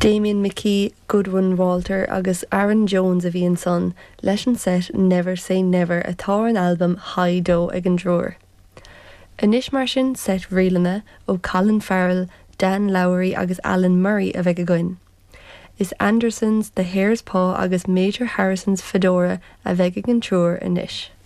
Damien McKee, Goodwin Walter agus Aaron Jones a bhí an son leis an set Never Say Never atá an album High Dough ag an droir. Inis mar sin set rialana ó Colin Farrell, Dan Lowry agus Alan Murray a bheith agoin. Is Anderson's The Hare's Paw agus Major Harrison's Fedora a bheith ag an droir inis.